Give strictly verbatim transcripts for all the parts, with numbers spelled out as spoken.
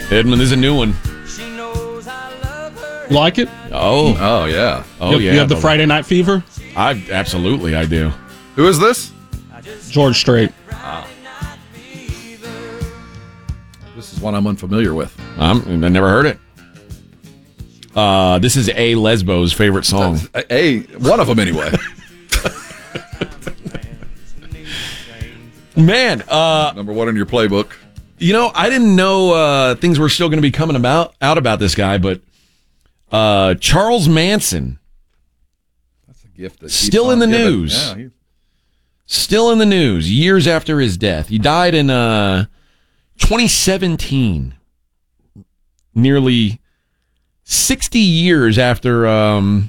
Edmund, this is a new one. You like it? Oh. Oh, yeah. Oh, you, yeah. You have the Friday Night Fever? I Absolutely, I do. Who is this? George Strait. Ah. This is one I'm unfamiliar with. Um, I never heard it. Uh, this is A. Lesbo's favorite song. Uh, a, one of them anyway. Man, uh, number one in your playbook. You know, I didn't know uh, things were still going to be coming about out about this guy, but uh, Charles Manson. That's a gift. That still in the giving. news. Yeah, he... Still in the news. Years after his death, he died in uh, twenty seventeen. Nearly sixty years after um,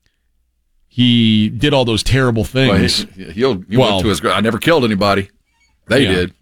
he did all those terrible things. Well, he, he'll, he well, went to his. I never killed anybody. They yeah. did.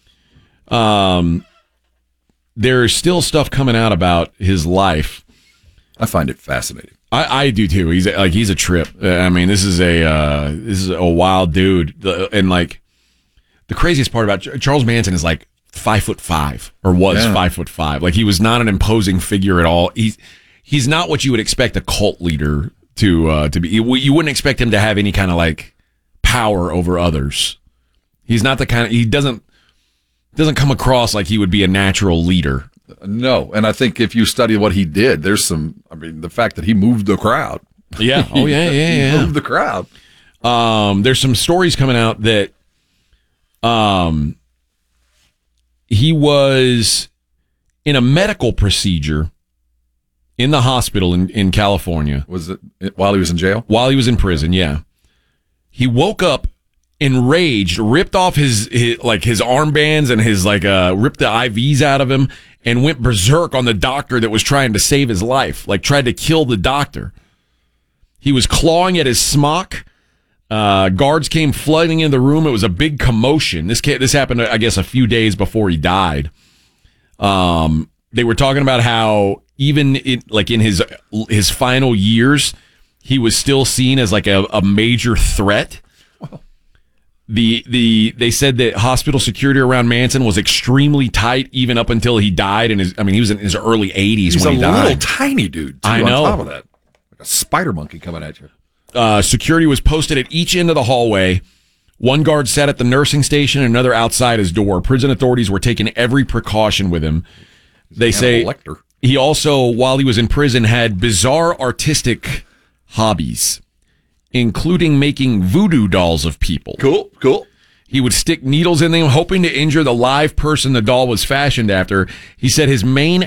Um, there's still stuff coming out about his life. I find it fascinating. I, I do too. He's like he's a trip. I mean, this is a uh, this is a wild dude, and like the craziest part about Charles Manson is like five foot five or was yeah. five foot five. Like he was not an imposing figure at all. He's he's not what you would expect a cult leader to uh, to be. You wouldn't expect him to have any kind of like power over others. He's not the kind of he doesn't. Doesn't come across like he would be a natural leader. No, and I think if you study what he did, there's some. I mean, the fact that he moved the crowd. Yeah. Oh yeah, yeah, he yeah. moved the crowd. Um, there's some stories coming out that, um, he was in a medical procedure in the hospital in, in California. Was it while he was in jail? While he was in prison, yeah. He woke up enraged, ripped off his, his like his armbands and his like uh ripped the I Vs out of him and went berserk on the doctor that was trying to save his life, like tried to kill the doctor. He was clawing at his smock. Uh, guards came flooding into the room. It was a big commotion. This this happened, I guess, a few days before he died. Um, they were talking about how even it, like in his his final years, he was still seen as like a, a major threat. The the they said that hospital security around Manson was extremely tight even up until he died. And his I mean he was in his early eighties when he died. He's a little tiny dude. Too, I know. On top of that, like a spider monkey coming at you. Uh, security was posted at each end of the hallway. One guard sat at the nursing station, and another outside his door. Prison authorities were taking every precaution with him. They say Lecter. He also, while he was in prison, had bizarre artistic hobbies, including making voodoo dolls of people. Cool, cool. He would stick needles in them, hoping to injure the live person the doll was fashioned after. He said his main